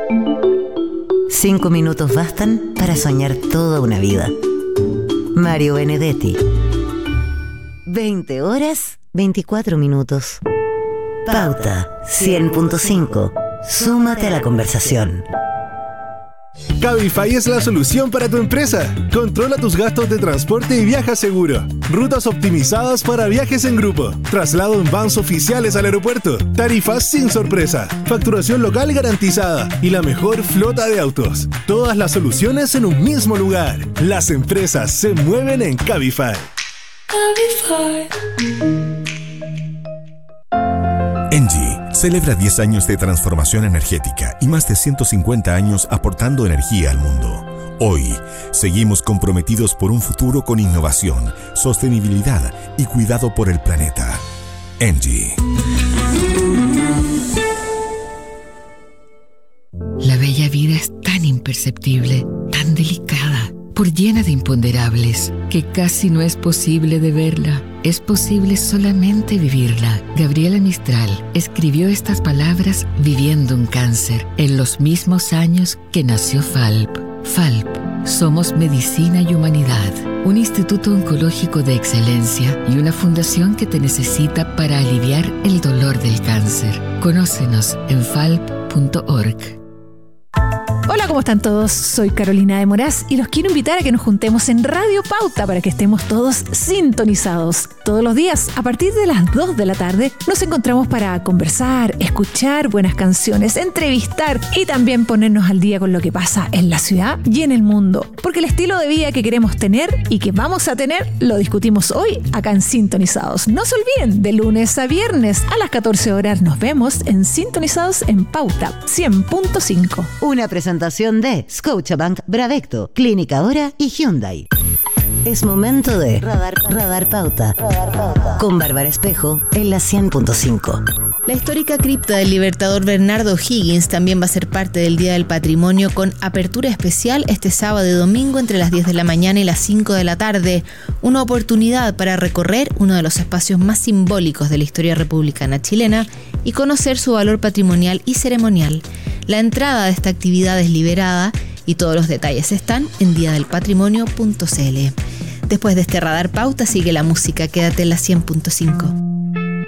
5 minutos bastan para soñar toda una vida. Mario Benedetti. 20 horas, 24 minutos. Pauta 100.5. Súmate a la conversación. Cabify es la solución para tu empresa. Controla tus gastos de transporte y viaja seguro. Rutas optimizadas para viajes en grupo. Traslado en vans oficiales al aeropuerto. Tarifas sin sorpresa. Facturación local garantizada. Y la mejor flota de autos. Todas las soluciones en un mismo lugar. Las empresas se mueven en Cabify. Engie celebra 10 años de transformación energética y más de 150 años aportando energía al mundo. Hoy, seguimos comprometidos por un futuro con innovación, sostenibilidad y cuidado por el planeta. Engie. La bella vida es tan imperceptible, tan delicada, por llena de imponderables, que casi no es posible de verla. Es posible solamente vivirla. Gabriela Mistral escribió estas palabras viviendo un cáncer, en los mismos años que nació FALP. FALP, somos medicina y humanidad, un instituto oncológico de excelencia y una fundación que te necesita para aliviar el dolor del cáncer. Conócenos en falp.org. Hola, ¿cómo están todos? Soy Carolina de Moraz y los quiero invitar a que nos juntemos en Radio Pauta para que estemos todos sintonizados. Todos los días, a partir de las 2 de la tarde, nos encontramos para conversar, escuchar buenas canciones, entrevistar y también ponernos al día con lo que pasa en la ciudad y en el mundo. Porque el estilo de vida que queremos tener y que vamos a tener, lo discutimos hoy acá en Sintonizados. No se olviden, de lunes a viernes a las 14 horas nos vemos en Sintonizados en Pauta 100.5. Una presentación de Scotiabank, Bravecto, Clínica Hora y Hyundai. Es momento de Radar Pauta con Bárbara Espejo en la 100.5. La histórica cripta del libertador Bernardo O'Higgins también va a ser parte del Día del Patrimonio, con apertura especial este sábado y domingo entre las 10 de la mañana y las 5 de la tarde. Una oportunidad para recorrer uno de los espacios más simbólicos de la historia republicana chilena y conocer su valor patrimonial y ceremonial. La entrada de esta actividad es liberada y todos los detalles están en diadelpatrimonio.cl. Después de este Radar Pauta sigue la música. Quédate en la 100.5.